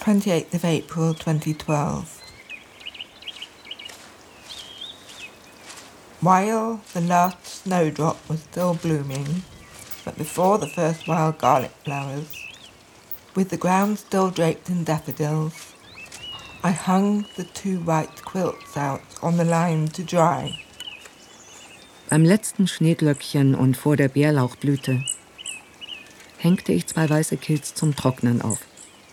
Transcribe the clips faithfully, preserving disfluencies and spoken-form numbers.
twenty-eighth of April twenty twelve. While the last snowdrop was still blooming, but before the first wild garlic flowers, with the ground still draped in daffodils, I hung the two white quilts out on the line to dry. Beim letzten Schneeglöckchen und vor der Bärlauchblüte hängte ich zwei weiße Kilts zum Trocknen auf.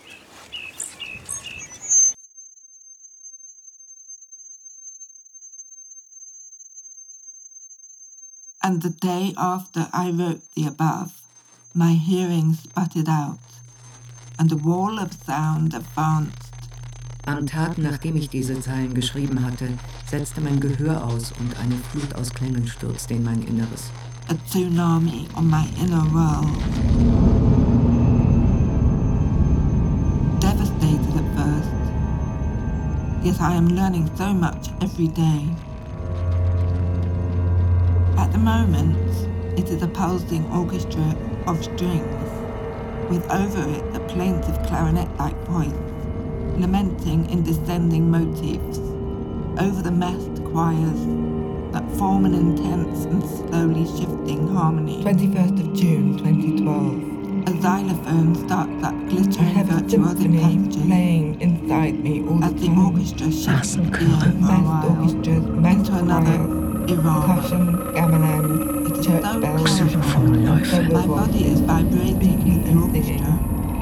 And the day after I wrote the above, my hearing sputtered out, and a wall of sound advanced. Am Tag, nachdem ich diese Zeilen geschrieben hatte, setzte mein Gehör aus und eine Flut aus Klängen stürzte in mein Inneres. A tsunami on my inner world. Devastated at first, yet I am learning so much every day. At the moment, it is a pulsing orchestra of strings, with over it a plaintive clarinet-like voice, lamenting in descending motifs, over the massed choirs that form an intense and slowly shifting harmony. twenty-first of June twenty twelve. A xylophone starts up glittering virtuosic passages playing inside me all as the, the orchestra shifts the massed orchestras into another Iran. Percussion, gamelan, it is church so bells. My body is vibrating with the orchestra.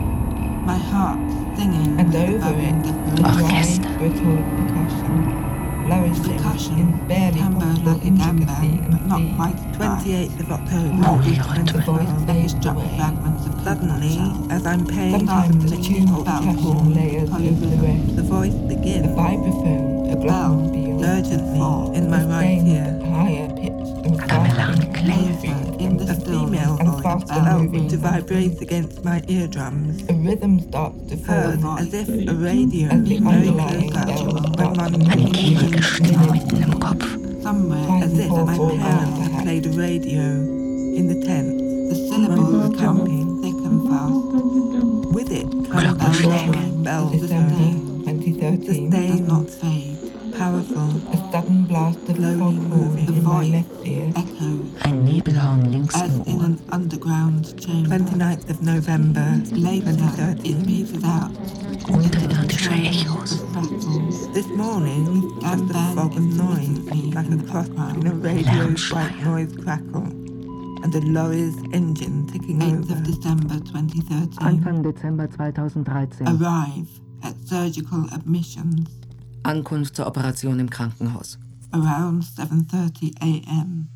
My heart singing and over it, the dry, brittle percussion, flourishing percussion in barely possible like intricacy but not and quite. twenty-eighth of October, fragments of suddenly, as I'm paying sometimes the to tune percussion layers over the rest. The voice begins. The vibraphone, a glockenspiel, urgently in my right ear. Higher pitched and faster moving in the female and faster moving to vibrate against my eardrums. A rhythm starts to Heard form as if a radio as the very underlying close bells when start one to Eine kehrige Stimme mitten im Kopf. somewhere as if my parents had played a radio in the tent. The syllables come thick and fast. With it come bells, bells, the stain. twenty thirteen. The stain does not fade. Powerful, a sudden blast of slowly moving. The in my voice left ear echoes Ein Nebelhorn links as im in Ohr. an underground chamber. twenty-ninth of November, later twenty thirteen. it petered out. Unterirdische Echos. This morning, just a fog of noise, like a cross between a radio's white noise crackle and a lorry's engine ticking over. eighth of December twenty thirteen. Anfang Dezember zweitausenddreizehn. Arrive at surgical admissions Ankunft zur Operation im Krankenhaus. around seven thirty a m